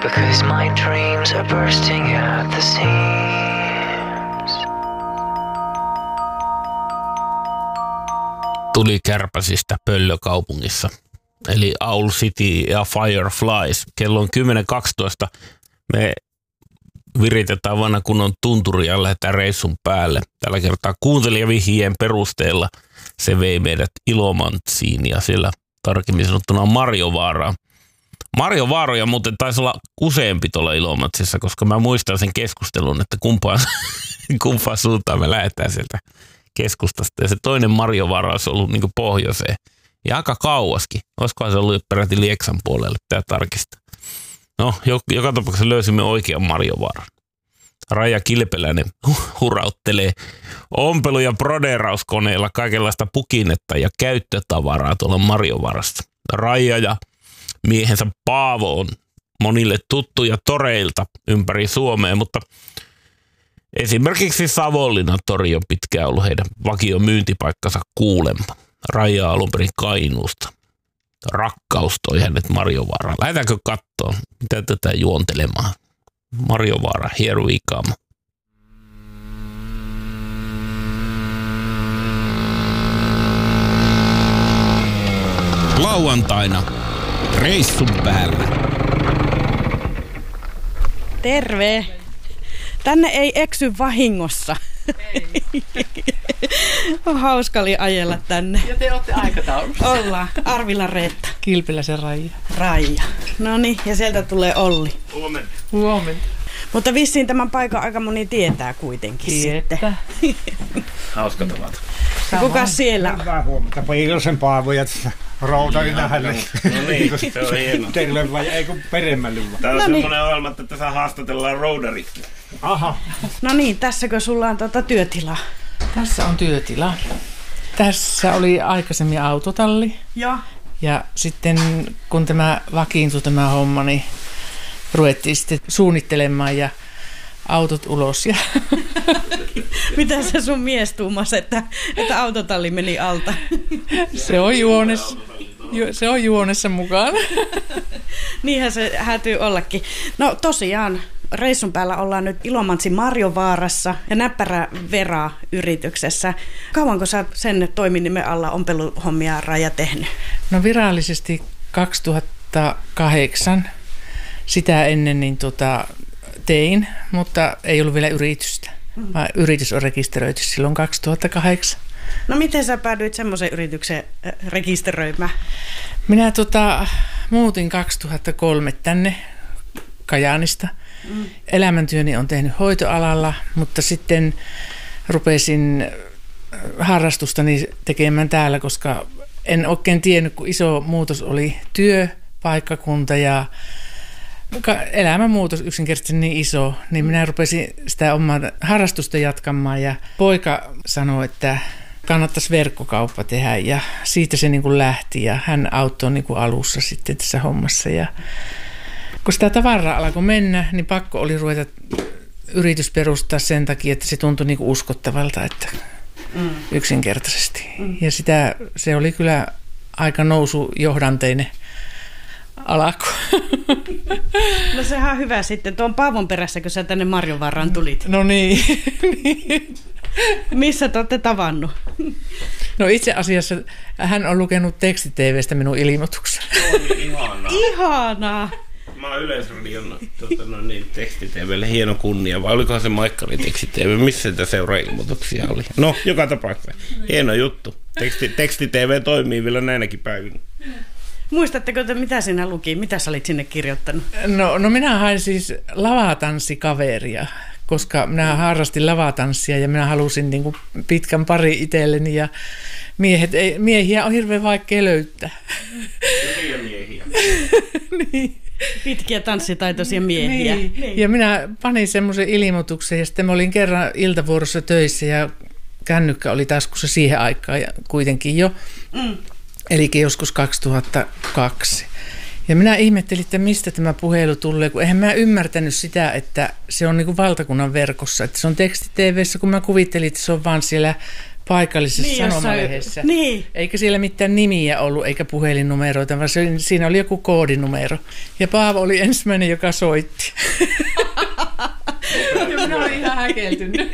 Because my dreams are bursting at the seams. Tuli Kärpäsistä Pöllökaupungissa, eli Owl City ja Fireflies. Kello on 10.12. Me viritetään vanha kunnon tunturi ja lähdetään reissun päälle. Tällä kertaa kuuntelijavihjeen perusteella se vei meidät Ilomantsiin ja siellä tarkemmin sanottuna Marjovaaraan. Marjovaaroja muuten taisi olla useampi tuolla Ilomantsissa, koska mä muistan sen keskustelun, että kumpaan suuntaan me lähdetään sieltä keskustasta. Ja se toinen Marjovaara olisi ollut niin kuin pohjoiseen ja aika kauaskin. Olisikohan se ollut peräti Lieksan puolelle, pitää tarkistaa. No, joka tapauksessa löysimme oikean Marjovaaran. Raija Kilpeläinen hurauttelee ompelu- ja broderauskoneella kaikenlaista pukinetta ja käyttötavaraa tuolla Marjovaarassa. Raija ja miehensä Paavo on monille tuttuja toreilta ympäri Suomea, mutta esimerkiksi Savonlinnan tori on pitkään ollut heidän vakio myyntipaikkansa kuulemma. Raija alun perin Kainuusta. Rakkaus toi hänet Marjovaaraan. Lähdetäänkö katsoa, mitä tätä juontelemaan? Marjovaara, here we come. Lauantaina reissun päällä. Terve! Tänne ei eksy vahingossa. Ei. On hauska oli ajella tänne. Ja te olette aikataulussa. Ollaan. Arvilla Reetta. Kilpiläisen Raija. Raija. No niin, ja sieltä tulee Olli. Huomenna. Huomenna. Mutta vissiin tämän paikan aika moni tietää kuitenkin sitten. Hauska tavata. Ja kuka siellä? Hyvää huomenta. Piilosen Paavoja Routarina hänelle. No niin, se on hienoa. Teille vai ei kun peremmälle vaan. Täällä on No niin. semmoinen ohjelma, että tässä haastatellaan roudaritkin. Aha. No niin, tässäkö sulla on työtilaa? Tässä on työtila. Tässä oli aikaisemmin autotalli. Joo. Ja sitten kun tämä vakiintui tämä homma, niin ruvettiin sitten suunnittelemaan ja autot ulos. Ja Mitä se sun mies tuumasi, että autotalli meni alta? se on juonessa mukana. Niinhän se hätyy ollakin. No tosiaan, reissun päällä ollaan nyt Ilomantsin Marjovaarassa ja Näppärä Vera-yrityksessä. Kauanko sä sen toiminimen alla ompeluhommia Raija tehnyt? No virallisesti 2008. Sitä ennen niin tein, mutta ei ollut vielä yritystä. Vaan yritys on rekisteröity silloin 2008. No miten sä päädyit semmoisen yrityksen rekisteröimään? Minä muutin 2003 tänne Kajaanista. Elämäntyöni on tehnyt hoitoalalla, mutta sitten rupesin harrastustani tekemään täällä, koska en oikein tiennyt, kun iso muutos oli työpaikkakunta ja elämän muutos yksinkertaisesti niin iso, niin minä rupesin sitä omaa harrastusta jatkamaan ja poika sanoi, että kannattaisi verkkokauppa tehdä ja siitä se niin kuin lähti ja hän auttoi niin kuin alussa sitten tässä hommassa ja kun sitä tavaraa alkoi mennä, niin pakko oli ruveta yritys perustaa sen takia, että se tuntui niin kuin uskottavalta, että yksinkertaisesti. Ja se oli kyllä aika nousujohdanteinen alku. No sehän on hyvä sitten. Tuon Paavon perässä, kun sä tänne Marjovaaraan tulit. No niin. Missä te olette tavannut? No itse asiassa hän on lukenut teksti-TV:stä minun ilmoituksen. Ihanaa. Ihanaa! Mä oon Yleisradion teksti-TVlle hieno kunnia, vai olikohan se Maikkarin teksti-TV? Missä sitä seurailmoituksia oli? No, joka tapauksessa. Hieno juttu. Teksti-TV toimii vielä näinäkin päivinä. Muistatteko te, mitä sinä luki? Mitä sä olit sinne kirjoittanut? No minä hain siis lavatanssikaveria, koska minä harrastin lavatanssia ja minä halusin niin kuin pitkän pari itselleni ja miehiä on hirveän vaikea löytää. Hyviä miehiä. Niin. Pitkiä tanssitaitoisia miehiä. Niin. Ja minä panin semmoisen ilmoituksen ja sitten mä olin kerran iltavuorossa töissä ja kännykkä oli taskussa siihen aikaan ja kuitenkin jo. Eli joskus 2002. Ja minä ihmettelin, että mistä tämä puhelu tulee, kun eihän mä ymmärtänyt sitä, että se on niin kuin valtakunnan verkossa. Että se on teksti-TV:ssä, kun mä kuvittelin, että se on vaan siellä paikallisessa sanomalehdessä. Niin. Eikä siellä mitään nimiä ollut, eikä puhelinnumeroita, vaan siinä oli joku koodinumero. Ja Paavo oli ensimmäinen, joka soitti. Ja minä olin ihan häkeltynyt.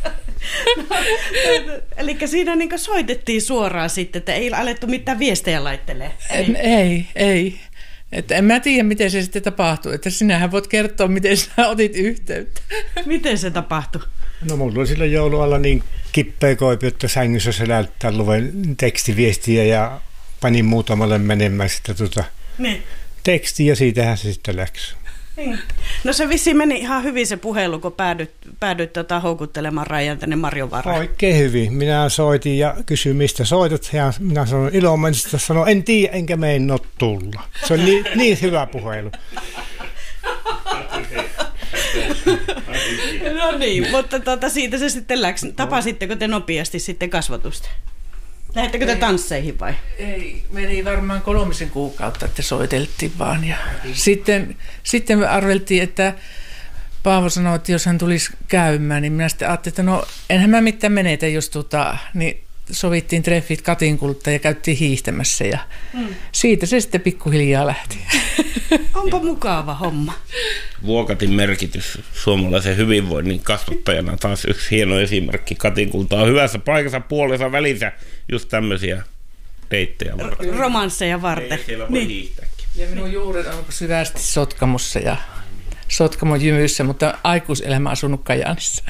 Eli siinä niin soitettiin suoraan sitten, että ei alettu mitään viestejä laittelemaan. Ei. Että en mä tiedä, miten se sitten tapahtui. Että sinähän voit kertoa, miten sinä otit yhteyttä. Miten se tapahtui? No mulla oli silloin joulualla niin kippeä koipi, että sängyssä selättää luven tekstiviestiä ja panin muutamalle menemään sitä niin. tekstiä ja siitähän se sitten läksi. Niin. No se vissiin meni ihan hyvin se puhelu, kun päädyt houkuttelemaan Rajan tänne Marjovaaraan. Oikein hyvin. Minä soitin ja kysyin, mistä soitat. Ja minä sanoin Ilomantsista, sanoin, en tiedä, enkä meinaa tulla. Se on niin hyvä puhelu. No niin, mutta siitä se sitten läksi. Tapasitteko te nopeasti sitten kasvatusta? Lähettekö te tansseihin vai? Ei, meni varmaan 3 kuukautta, että soiteltiin vaan. Ja sitten me arveltiin, että Paavo sanoi, että jos hän tulisi käymään, niin minä sitten ajattelin, että no enhän mä mitään menetä, jos niin sovittiin treffit Katinkulta ja käyttiin hiihtämässä ja siitä se sitten pikkuhiljaa lähti. Onpa mukava homma. Vuokatin merkitys suomalaisen hyvinvoinnin kasvattajana taas yksi hieno esimerkki. Katinkulta on hyvässä paikassa puolessa välissä just tämmöisiä deittejä varten. Romansseja varten. Siellä voi hiihtääkin. Ja minun juuret on syvästi Sotkamossa ja Sotkamon jymyssä, mutta aikuiselämä asunut Kajaanissa.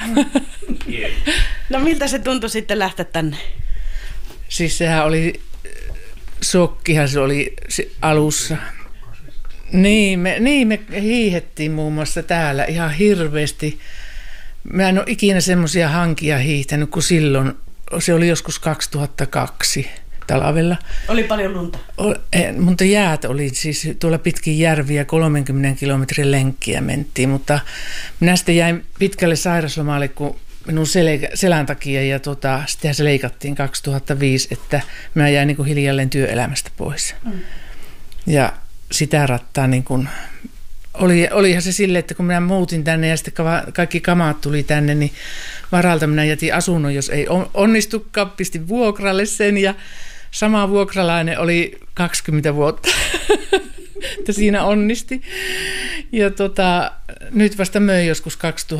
No miltä se tuntui sitten lähteä tänne? Siis sehän oli, shokkihan se oli alussa. Niin, me hiihettiin muun muassa täällä ihan hirveästi. Mä en ole ikinä semmoisia hankia hiihtänyt kuin silloin. Se oli joskus 2002 talvella. Oli paljon lunta? Mutta jäät oli siis tuolla pitkin järviä 30 kilometrin lenkkiä mentiin, mutta minä sitten jäin pitkälle sairaslomalle, kun minun selän takia ja sittenhän se leikattiin 2005, että minä jäin niin kuin hiljalleen työelämästä pois. Ja sitä rattaa niin kuin, olihan se silleen, että kun minä muutin tänne ja sitten kaikki kamaat tuli tänne, niin varalta minä jätin asunnon, jos ei onnistukaan, pistin vuokralle sen ja sama vuokralainen oli 20 vuotta, että siinä onnisti. Ja nyt vasta möin joskus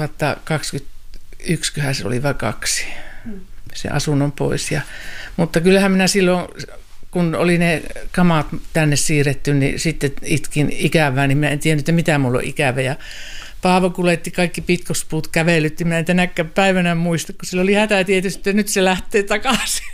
2021, se oli vai 2, se asunnon pois. Mutta kyllähän minä silloin, kun oli ne kamat tänne siirretty, niin sitten itkin ikävää, niin minä en tiennyt, että mitä mulla on ikävä. Ja Paavo kuljetti kaikki pitkospuut, kävelytti. Minä en tänäkään päivänä muista, kun sillä oli hätä tietysti, että nyt se lähtee takaisin.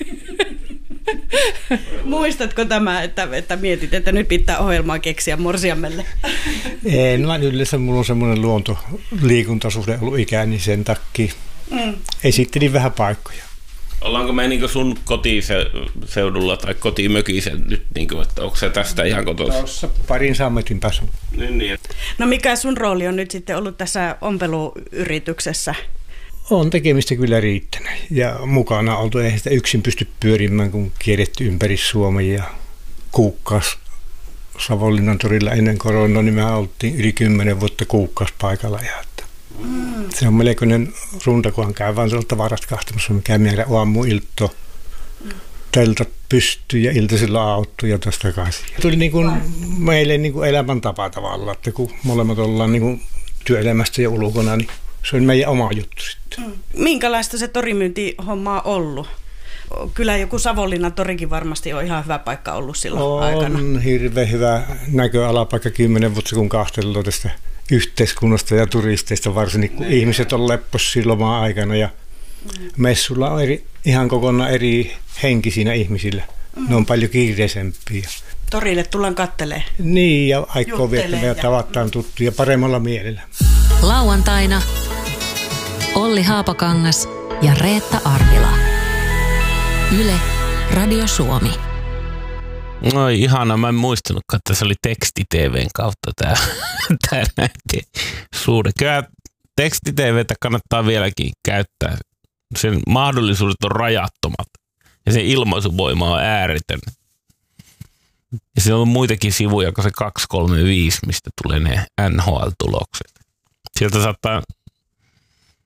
Muistatko tämä, että mietit, että nyt pitää ohjelmaa keksiä morsiammelle? En, vaan yleensä mulla on semmoinen luontoliikuntasuhde ollut ikäni niin sen takia. Esittelin vähän paikkoja. Ollaanko me niin sun kotiseudulla tai kotimökissä nyt, niin kuin, että onko se tästä ihan kotossa? Tuossa 200 metrin päässä. Niin. No mikä sun rooli on nyt sitten ollut tässä ompeluyrityksessä? On tekemistä kyllä riittänyt ja mukana oltu. Eihän sitä yksin pysty pyörimään, kun kierretty ympäri Suomen ja Kuukkaas Savonlinnan torilla ennen koronaa, niin me oltiin yli 10 vuotta Kuukkaas paikalla. Se on melkoinen runda, kunhan käy vaan sieltä varat kahtamassa, mikä meidän aamuilto teltat pystyy ja iltaisilla auttuu ja tuosta takaisin. Tuli niin kuin meille niin kuin elämäntapa tavallaan, että kun molemmat ollaan niin kuin työelämästä ja ulkona, niin se on meidän oma juttu sitten. Minkälaista se torimyyntihomma on ollut? Kyllä joku Savonlinnan torikin varmasti on ihan hyvä paikka ollut silloin aikana. On hirveän hyvä näköalapaikka 10 vuotta, kun kahtelu tästä yhteiskunnasta ja turisteista varsinkin, kun ihmiset on leppossa loma-aikana ja messulla on ihan kokonaan eri henki siinä ihmisillä. Ne on paljon kiireisempiä. Torille tullaan kattelemaan. Niin, ja aikoo viettämään ja tavataan tuttuja paremmalla mielellä. Lauantaina Olli Haapakangas ja Reetta Arvila. Yle, Radio Suomi. No ihana, mä en muistanutkaan, että se oli teksti-TVn kautta tää näytti suhde. Kyllä teksti-TVtä kannattaa vieläkin käyttää. Sen mahdollisuudet on rajattomat ja sen ilmaisuvoima on ääretön. Ja siinä on muitakin sivuja kuin se 235, mistä tulee ne NHL-tulokset. Sieltä saattaa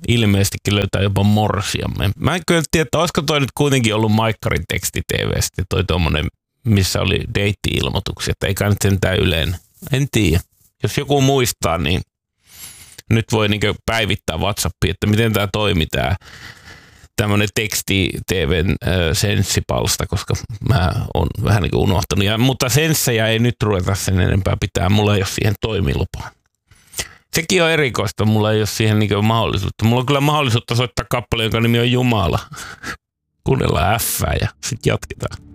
ilmeisestikin löytää jopa morsiamme. Mä en kyllä tiedä, että olisiko toi nyt kuitenkin ollut Maikkarin teksti-tv:stä, toi tommonen, missä oli deitti-ilmoituksia, että ei kai nyt sentään yleinen. En tiedä. Jos joku muistaa, niin nyt voi niinku päivittää WhatsAppiin, että miten tämä toimii, tämä tämmöinen teksti-tv:n senssipalsta, koska mä oon vähän niin kuin unohtanut. Mutta senssejä ei nyt ruveta sen enempää pitää, mulla ei ole siihen toimilupaa. Sekin on erikoista, mulla ei ole siihen niin mahdollisuutta. Mulla on kyllä mahdollisuutta soittaa kappale, jonka nimi on Jumala. Kuunnellaan F:ää ja sitten jatketaan.